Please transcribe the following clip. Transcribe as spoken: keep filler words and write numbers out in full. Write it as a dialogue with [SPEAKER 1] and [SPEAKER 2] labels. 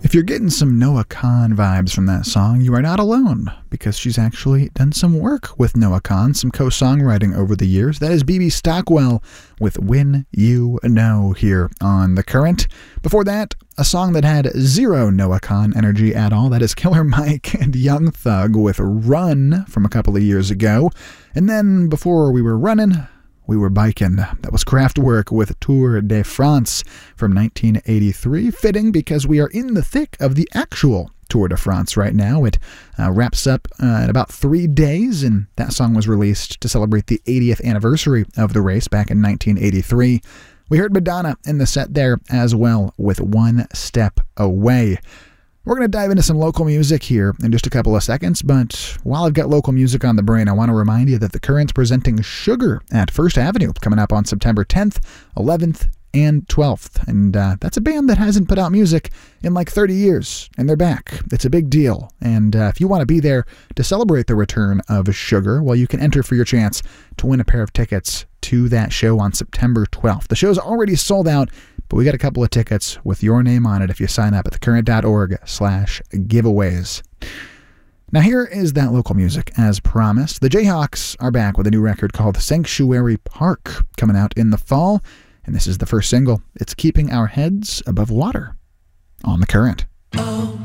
[SPEAKER 1] If you're getting some Noah Kahan vibes from that song, you are not alone, because she's actually done some work with Noah Kahan, some co-songwriting over the years. That is Bebe Stockwell with When You Know here on The Current. Before that, a song that had zero Noah Kahan energy at all. That is Killer Mike and Young Thug with Run from a couple of years ago. And then before we were running, we were biking. That was Kraftwerk with Tour de France from nineteen eighty-three. Fitting because we are in the thick of the actual Tour de France right now. It uh, wraps up uh, in about three days, and that song was released to celebrate the eightieth anniversary of the race back in nineteen eighty-three. We heard Madonna in the set there as well with One Step Away. We're going to dive into some local music here in just a couple of seconds, but while I've got local music on the brain, I want to remind you that The Current's presenting Sugar at First Avenue coming up on September tenth, eleventh, and twelfth. And uh, that's a band that hasn't put out music in like thirty years, and they're back. It's a big deal. And uh, if you want to be there to celebrate the return of Sugar, well, you can enter for your chance to win a pair of tickets to that show on September twelfth. The show's already sold out, but we got a couple of tickets with your name on it if you sign up at thecurrent.org slash giveaways. Now here is that local music as promised. The Jayhawks are back with a new record called Sanctuary Park coming out in the fall, and this is the first single. It's Keeping Our Heads Above Water on The Current.